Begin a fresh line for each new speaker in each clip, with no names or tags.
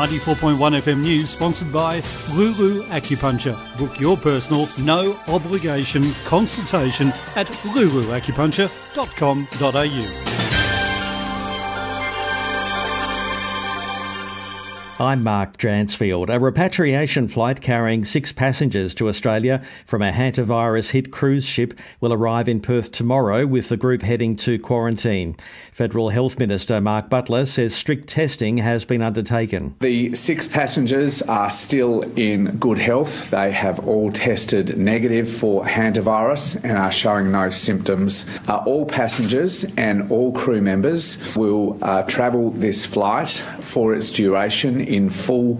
94.1 FM News, sponsored by Ruru Acupuncture. Book your personal, no obligation consultation at ruruacupuncture.com.au.
I'm Mark Dransfield. A repatriation flight carrying 6 passengers to Australia from a hantavirus-hit cruise ship will arrive in Perth tomorrow, with the group heading to quarantine. Federal Health Minister Mark Butler says strict testing has been undertaken.
The 6 passengers are still in good health. They have all tested negative for hantavirus and are showing no symptoms. All passengers and all crew members will travel this flight for its duration in full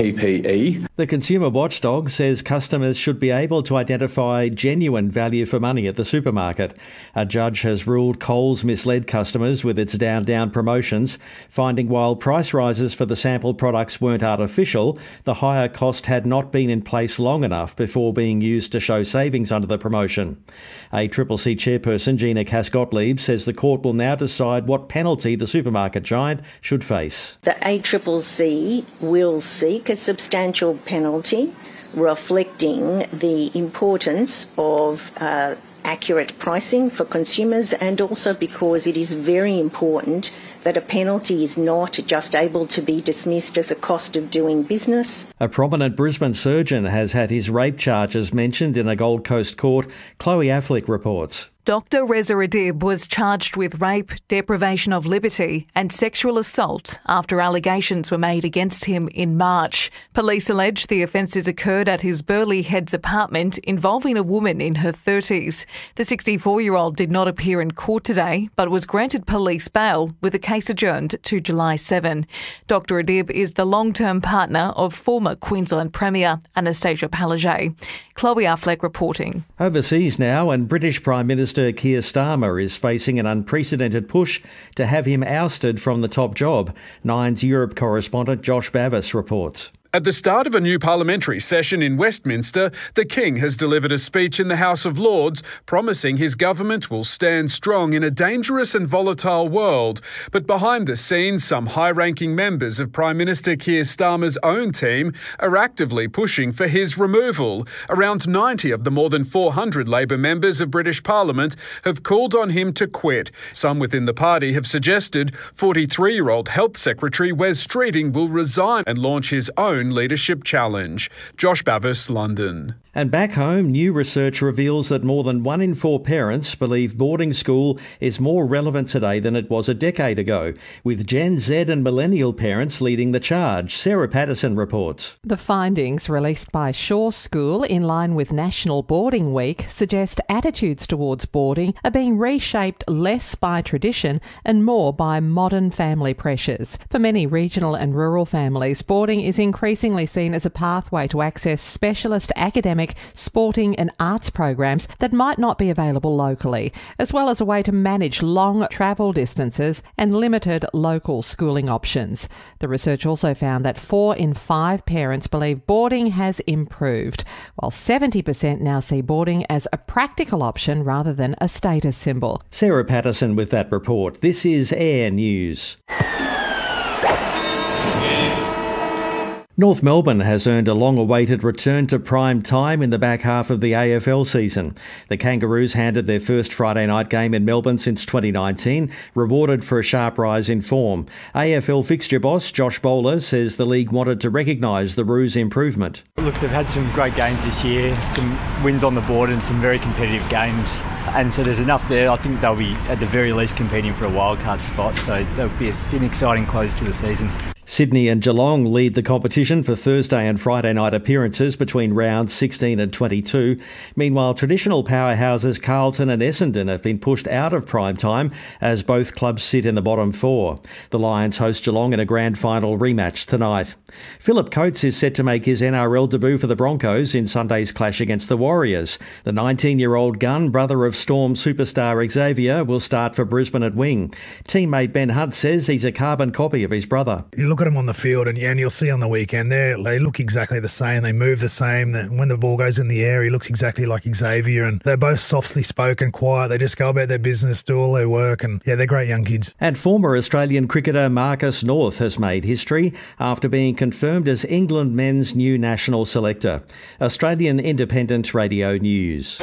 PPE.
The Consumer Watchdog says customers should be able to identify genuine value for money at the supermarket. A judge has ruled Coles misled customers with its down promotions, finding while price rises for the sample products weren't artificial, the higher cost had not been in place long enough before being used to show savings under the promotion. ACCC chairperson Gina Cass-Gottlieb says the court will now decide what penalty the supermarket giant should face.
The ACCC will seek a substantial penalty reflecting the importance of accurate pricing for consumers, and also because it is very important that a penalty is not just able to be dismissed as a cost of doing business.
A prominent Brisbane surgeon has had his rape charges mentioned in a Gold Coast court. Chloe Affleck reports.
Dr Reza Adib was charged with rape, deprivation of liberty and sexual assault after allegations were made against him in March. Police allege the offences occurred at his Burleigh Heads apartment involving a woman in her 30s. The 64-year-old did not appear in court today but was granted police bail, with the case adjourned to July 7. Dr Adib is the long-term partner of former Queensland Premier Anastasia Palaszczuk. Chloe Affleck reporting.
Overseas now, and British Prime Minister Keir Starmer is facing an unprecedented push to have him ousted from the top job. Nine's Europe correspondent Josh Bavis reports.
At the start of a new parliamentary session in Westminster, the King has delivered a speech in the House of Lords promising his government will stand strong in a dangerous and volatile world. But behind the scenes, some high-ranking members of Prime Minister Keir Starmer's own team are actively pushing for his removal. Around 90 of the more than 400 Labor members of British Parliament have called on him to quit. Some within the party have suggested 43-year-old Health Secretary Wes Streeting will resign and launch his own leadership challenge. Josh Bavis, London.
And back home, new research reveals that more than 1 in 4 parents believe boarding school is more relevant today than it was a decade ago, with Gen Z and millennial parents leading the charge. Sarah Patterson reports.
The findings released by Shaw School in line with National Boarding Week suggest attitudes towards boarding are being reshaped less by tradition and more by modern family pressures. For many regional and rural families, boarding is increasingly seen as a pathway to access specialist academic, sporting and arts programs that might not be available locally, as well as a way to manage long travel distances and limited local schooling options. The research also found that 4 in 5 parents believe boarding has improved, while 70% now see boarding as a practical option rather than a status symbol.
Sarah Patterson with that report. This is Air News. North Melbourne has earned a long-awaited return to prime time in the back half of the AFL season. The Kangaroos handed their first Friday night game in Melbourne since 2019, rewarded for a sharp rise in form. AFL fixture boss Josh Bowler says the league wanted to recognise the Roos' improvement.
Look, they've had some great games this year, some wins on the board and some very competitive games. And so there's enough there. I think they'll be at the very least competing for a wildcard spot, so that'll be an exciting close to the season.
Sydney and Geelong lead the competition for Thursday and Friday night appearances between rounds 16 and 22. Meanwhile, traditional powerhouses Carlton and Essendon have been pushed out of prime time as both clubs sit in the bottom 4. The Lions host Geelong in a grand final rematch tonight. Phillip Coates is set to make his NRL debut for the Broncos in Sunday's clash against the Warriors. The 19-year-old gun, brother of Storm superstar Xavier, will start for Brisbane at wing. Teammate Ben Hunt says he's a carbon copy of his brother.
He look at them on the field, and you'll see on the weekend, they look exactly the same. They move the same. When the ball goes in the air, he looks exactly like Xavier, and they're both softly spoken, quiet. They just go about their business, do all their work, and they're great young kids.
And former Australian cricketer Marcus North has made history after being confirmed as England men's new national selector. Australian Independent Radio News.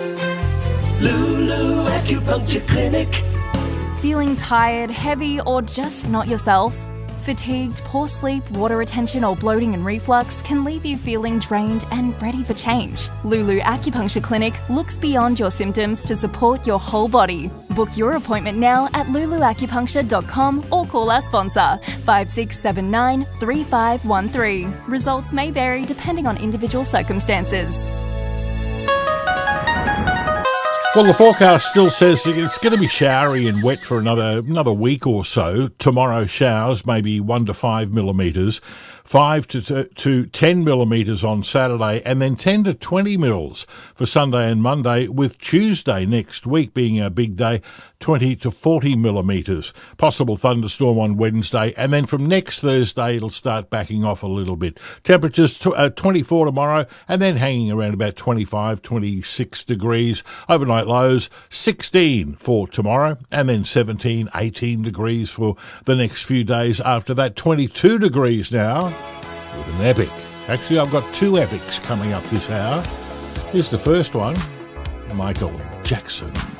Lulu Acupuncture Clinic.
Feeling tired, heavy, or just not yourself? Fatigued, poor sleep, water retention, or bloating and reflux can leave you feeling drained and ready for change. Lulu Acupuncture Clinic looks beyond your symptoms to support your whole body. Book your appointment now at luluacupuncture.com or call our sponsor 5679 3513. Results may vary depending on individual circumstances.
Well, the forecast still says it's going to be showery and wet for another week or so. Tomorrow showers, maybe 1 to 5 millimetres, 5 to 10 millimetres on Saturday, and then 10 to 20 mils for Sunday and Monday, with Tuesday next week being a big day, 20 to 40 millimetres. Possible thunderstorm on Wednesday, and then from next Thursday it'll start backing off a little bit. Temperatures 24 tomorrow, and then hanging around about 25, 26 degrees. Overnight lows 16 for tomorrow, and then 17, 18 degrees for the next few days after that. 22 degrees now with an epic. Actually, I've got 2 epics coming up this hour. Here's the first one, Michael Jackson.